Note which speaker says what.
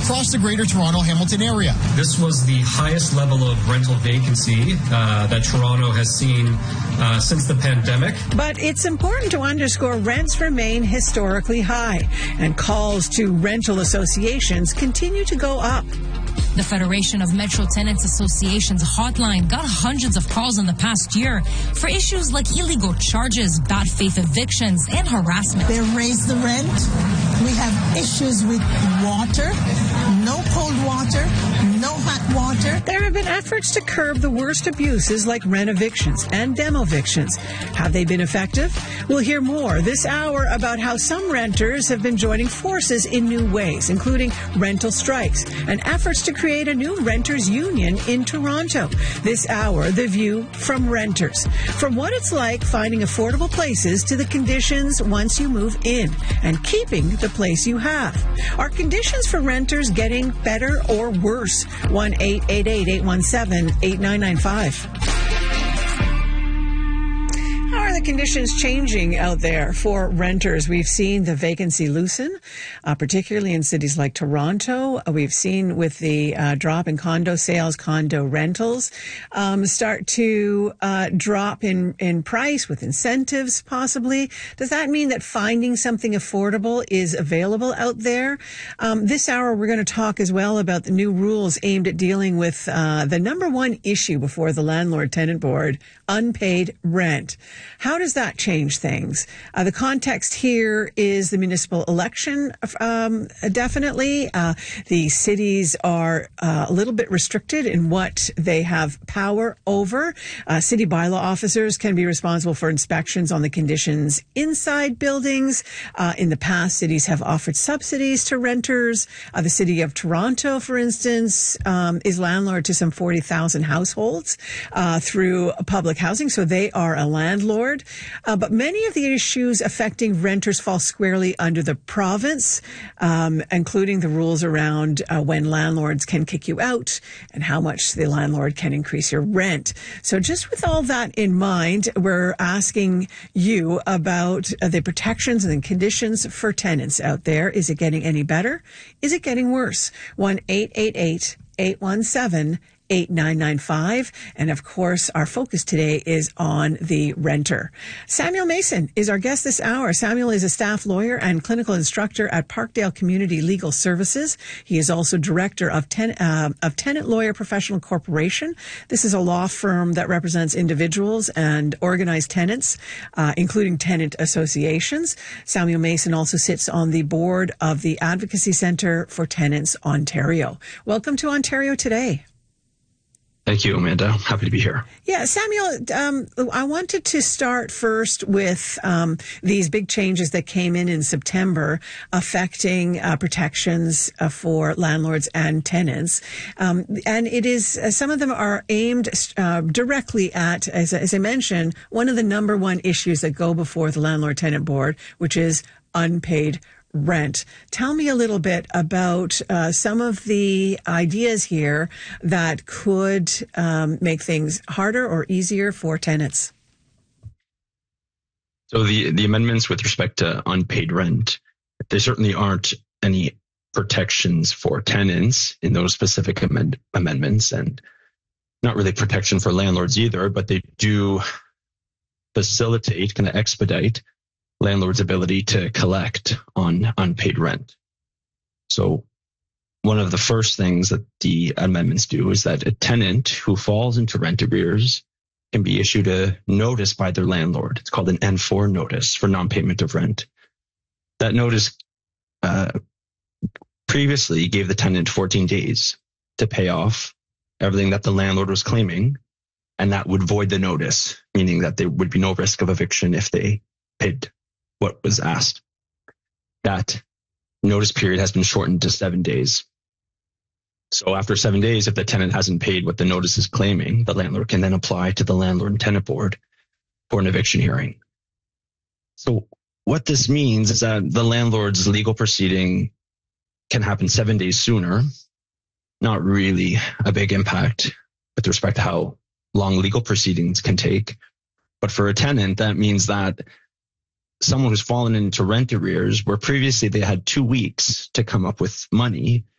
Speaker 1: across the Greater Toronto Hamilton area.
Speaker 2: This was the highest level of rental vacancy that Toronto has seen since the pandemic.
Speaker 3: But it's important to underscore rents remain historically high, and calls to rental associations continue to go up.
Speaker 4: The Federation of Metro Tenants Associations hotline got hundreds of calls in the past year for issues like illegal charges, bad faith evictions, and harassment.
Speaker 5: They raised the rent. We have issues with water, no cold water, no hot water.
Speaker 3: There have been efforts to curb the worst abuses like rent evictions and demo evictions. Have they been effective? We'll hear more this hour about how some renters have been joining forces in new ways, including rental strikes and efforts to create a new renters union in Toronto. This hour, the view from renters. From what it's like finding affordable places to the conditions once you move in and keeping the place you have. Are conditions for renters getting better or worse? 1-888-817-8995. How are the conditions changing out there for renters? We've seen the vacancy loosen, particularly in cities like Toronto. We've seen with the drop in condo sales, condo rentals start to drop in price with incentives possibly. Does that mean that finding something affordable is available out there? This hour, we're going to talk as well about the new rules aimed at dealing with the number one issue before the Landlord-Tenant Board, unpaid rent. How does that change things? The context here is the municipal election, definitely. The cities are a little bit restricted in what they have power over. City bylaw officers can be responsible for inspections on the conditions inside buildings. In the past, cities have offered subsidies to renters. The city of Toronto, for instance, is landlord to some 40,000 households through public housing, so they are a landlord. But many of the issues affecting renters fall squarely under the province, including the rules around when landlords can kick you out and how much the landlord can increase your rent. So just with all that in mind, we're asking you about the protections and the conditions for tenants out there. Is it getting any better? Is it getting worse? 1-888-817-8995. And of course, our focus today is on the renter. Samuel Mason is our guest this hour. Samuel is a staff lawyer and clinical instructor at Parkdale Community Legal Services. He is also director of Tenant Lawyer Professional Corporation. This is a law firm that represents individuals and organized tenants, including tenant associations. Samuel Mason also sits on the board of the Advocacy Centre for Tenants Ontario. Welcome to Ontario Today.
Speaker 6: Thank you, Amanda. Happy to be here.
Speaker 3: Yeah, Samuel, I wanted to start first with these big changes that came in September affecting protections for landlords and tenants. And it is, some of them are aimed directly at, as I mentioned, one of the number one issues that go before the Landlord-Tenant Board, which is unpaid rent. Tell me a little bit about some of the ideas here that could make things harder or easier for tenants.
Speaker 6: So the amendments with respect to unpaid rent, there certainly aren't any protections for tenants in those specific amendments, and not really protection for landlords either, but they do facilitate, kind of expedite landlord's ability to collect on unpaid rent. So one of the first things that the amendments do is that a tenant who falls into rent arrears can be issued a notice by their landlord. It's called an N4 notice for non-payment of rent. That notice previously gave the tenant 14 days to pay off everything that the landlord was claiming, and that would void the notice, meaning that there would be no risk of eviction if they paid what was asked. That notice period has been shortened to 7 days. So after 7 days, if the tenant hasn't paid what the notice is claiming, the landlord can then apply to the Landlord-Tenant Board for an eviction hearing. So what this means is that the landlord's legal proceeding can happen 7 days sooner. Not really a big impact with respect to how long legal proceedings can take. But for a tenant, that means that someone who's fallen into rent arrears, where previously they had 2 weeks to come up with money,